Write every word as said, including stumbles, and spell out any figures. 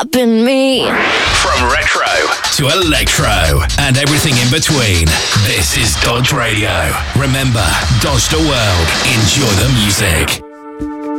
stopping me. From retro to electro and everything in between, this is Dodge Radio. Remember, dodge the world, enjoy the music.